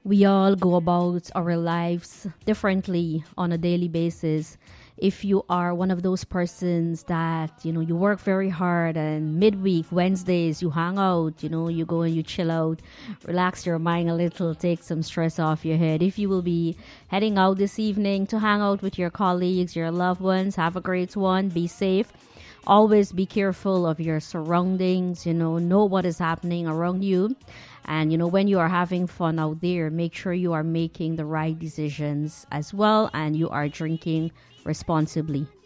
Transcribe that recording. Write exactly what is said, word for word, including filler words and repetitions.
we all go about our lives differently on a daily basis. If you are one of those persons that, you know, you work very hard and midweek, Wednesdays, you hang out, you know, you go and you chill out, relax your mind a little, take some stress off your head. If you will be heading out this evening to hang out with your colleagues, your loved ones, have a great one, be safe. Always be careful of your surroundings, you know, know what is happening around you. And, you know, when you are having fun out there, make sure you are making the right decisions as well and you are drinking responsibly.